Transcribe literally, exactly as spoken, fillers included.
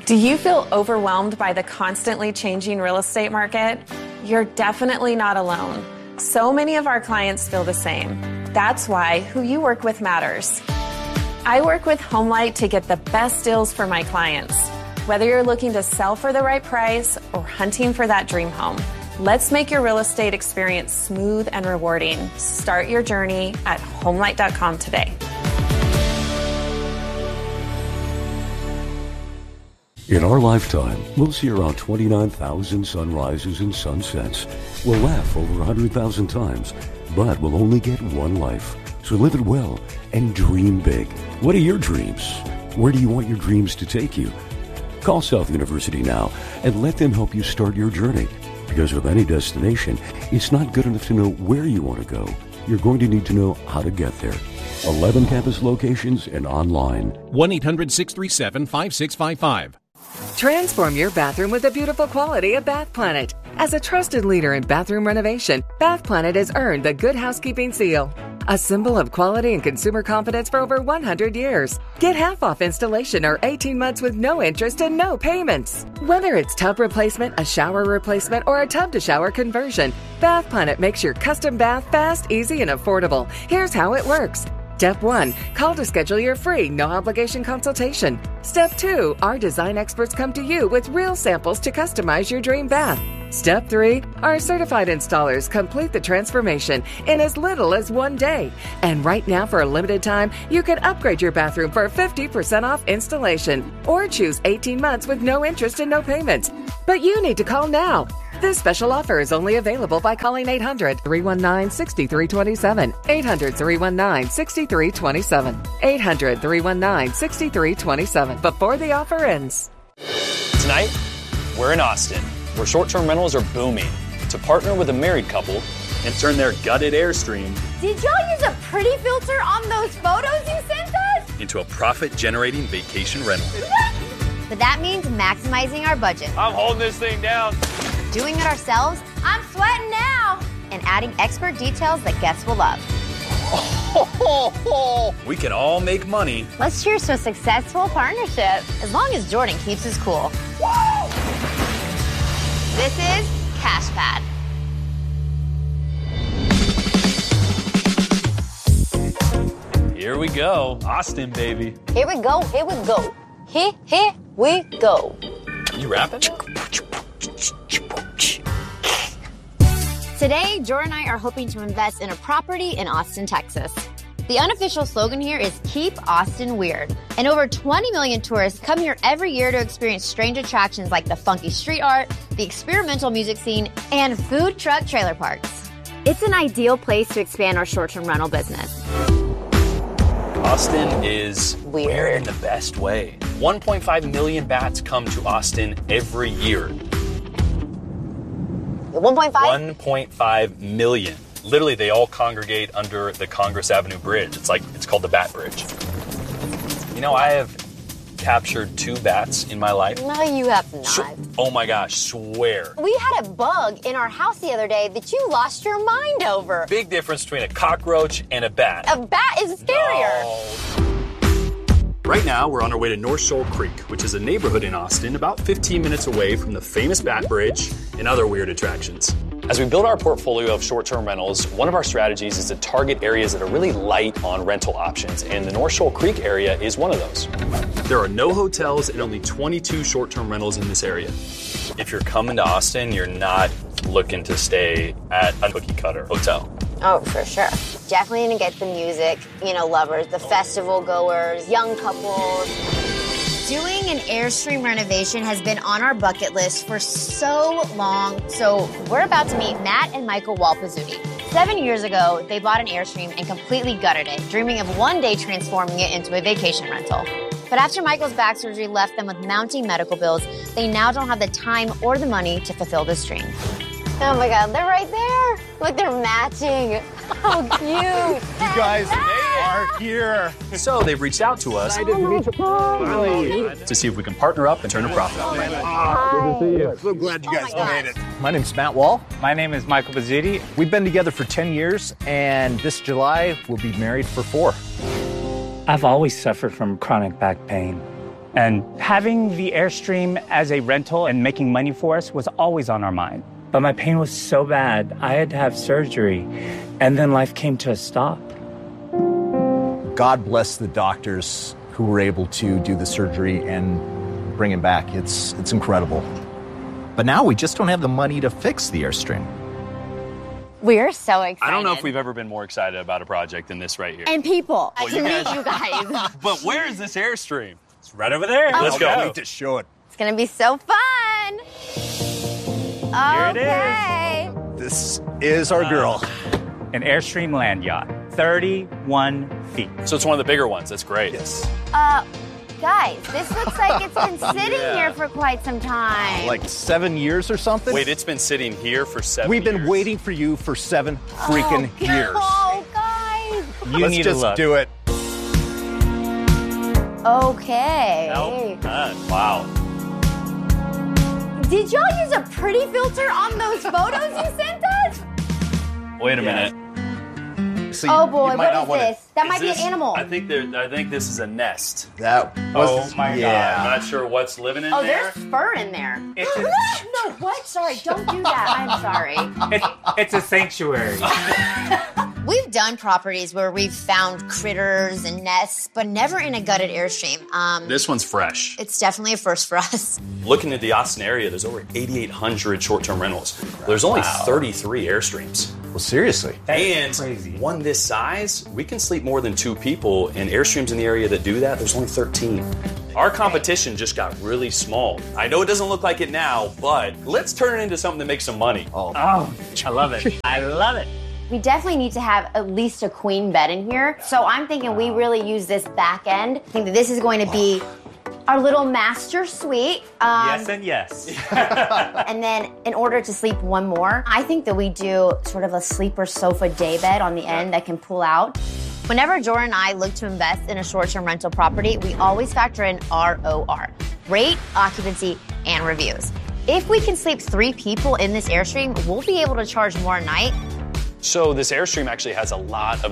Do you feel overwhelmed by the constantly changing real estate market? You're definitely not alone. So many of our clients feel the same. That's why who you work with matters. I work with HomeLight to get the best deals for my clients. Whether you're looking to sell for the right price or hunting for that dream home, let's make your real estate experience smooth and rewarding. Start your journey at homelight dot com today. In our lifetime, we'll see around twenty-nine thousand sunrises and sunsets. We'll laugh over one hundred thousand times, but we'll only get one life. So live it well and dream big. What are your dreams? Where do you want your dreams to take you? Call South University now and let them help you start your journey. Because with any destination, it's not good enough to know where you want to go. You're going to need to know how to get there. eleven campus locations and online. one eight hundred six three seven five six five five. Transform your bathroom with the beautiful quality of Bath Planet. As a trusted leader in bathroom renovation, Bath Planet has earned the Good Housekeeping seal, a symbol of quality and consumer confidence for over one hundred years. Get half off installation or eighteen months with no interest and no payments. Whether it's tub replacement, a shower replacement, or a tub-to-shower conversion, Bath Planet makes your custom bath fast, easy, and affordable. Here's how it works. Step one, call to schedule your free, no-obligation consultation. Step two, our design experts come to you with real samples to customize your dream bath. Step three, our certified installers complete the transformation in as little as one day. And right now, for a limited time, you can upgrade your bathroom for fifty percent off installation or choose eighteen months with no interest and no payments. But you need to call now. This special offer is only available by calling eight hundred, three one nine, six three two seven, eight hundred, three one nine, six three two seven, eight hundred, three one nine, six three two seven before the offer ends. Tonight, we're in Austin, where short-term rentals are booming. To partner with a married couple and turn their gutted Airstream Did y'all use a pretty filter on those photos you sent us? into a profit-generating vacation rental. But that means maximizing our budget. I'm holding this thing down. Doing it ourselves, I'm sweating now. And adding expert details that guests will love. We can all make money. Let's cheers to a successful partnership, as long as Jordan keeps his cool. Woo! This is CashPad. Here we go. Austin, baby. Here we go, here we go. Here, here we go. You rapping? Today, Jordan and I are hoping to invest in a property in Austin, Texas. The unofficial slogan here is Keep Austin Weird. And over twenty million tourists come here every year to experience strange attractions like the funky street art, the experimental music scene, and food truck trailer parks. It's an ideal place to expand our short-term rental business. Austin is Weird. weird in the best way. one point five million bats come to Austin every year. one point five? one point five million. Literally, they all congregate under the Congress Avenue Bridge. It's like, it's called the Bat Bridge. You know, I have captured two bats in my life. No, you have not. Sh- oh my gosh, swear. We had a bug in our house the other day that you lost your mind over. Big difference between a cockroach and a bat. A bat is scarier. No. Right now, we're on our way to North Shoal Creek, which is a neighborhood in Austin about fifteen minutes away from the famous Bat Bridge and other weird attractions. As we build our portfolio of short-term rentals, one of our strategies is to target areas that are really light on rental options, and the North Shoal Creek area is one of those. There are no hotels and only twenty-two short-term rentals in this area. If you're coming to Austin, you're not looking to stay at a cookie-cutter hotel. Oh, for sure. Definitely gonna get the music, you know, lovers, the festival goers, young couples. Doing an Airstream renovation has been on our bucket list for so long, so we're about to meet Matt and Michael Walpizzuti. Seven years ago, they bought an Airstream and completely gutted it, dreaming of one day transforming it into a vacation rental. But after Michael's back surgery left them with mounting medical bills, they now don't have the time or the money to fulfill this dream. Oh my God, they're right there. Look, they're matching. How cute. You guys are here. So they've reached out to us to see if we can partner up and turn a profit. Good to see you. So glad you guys Oh my made it. My name's Matt Wall. My name is Michael Bazzuti. We've been together for ten years, and this July we'll be married for four. I've always suffered from chronic back pain. And having the Airstream as a rental and making money for us was always on our mind. But my pain was so bad, I had to have surgery, and then life came to a stop. God bless the doctors who were able to do the surgery and bring him back. It's it's incredible. But now we just don't have the money to fix the Airstream. We're so excited. I don't know if we've ever been more excited about a project than this right here. And people, Well, to you meet guys- you guys. But where is this Airstream? It's right over there. Let's go. We need to show it. It's gonna be so fun. Here it is. Okay. This is our girl. An Airstream land yacht, thirty-one feet. So it's one of the bigger ones. That's great. Yes. Uh, guys, this looks like it's been sitting Yeah. here for quite some time. Like seven years or something? Wait, it's been sitting here for seven We've been years. waiting for you for seven freaking oh, years. Oh, guys. You Let's need just to look. do it. Okay. Nope. Uh, wow. Did y'all use a pretty filter on those photos you sent us? Wait a minute. So Oh you- boy, you might what not is wanna- this? That Is might this- be an animal. I think there. I think this is a nest. That was, Oh my yeah. I'm not sure what's living in Oh, there. there's fur in there. It's a, No, what? Sorry, don't do that. I'm sorry. it's, it's a sanctuary. We've done properties where we've found critters and nests, but never in a gutted Airstream. Um, This one's fresh. it's definitely a first for us. Looking at the Austin area, there's over eighty-eight hundred short-term rentals. There's only thirty-three Airstreams. Well, seriously. And crazy. one this size, we can sleep more than two people, and Airstreams in the area that do that, there's only thirteen. Our competition just got really small. I know it doesn't look like it now, but let's turn it into something that makes some money. Oh, I love it. I love it. We definitely need to have at least a queen bed in here. So I'm thinking we really use this back end. I think that this is going to be our little master suite. Um, Yes and yes. And then in order to sleep one more, I think that we do sort of a sleeper sofa day bed on the end that can pull out. Whenever Jordan and I look to invest in a short-term rental property, we always factor in R O R, rate, occupancy, and reviews. If we can sleep three people in this Airstream, we'll be able to charge more a night. So this Airstream actually has a lot of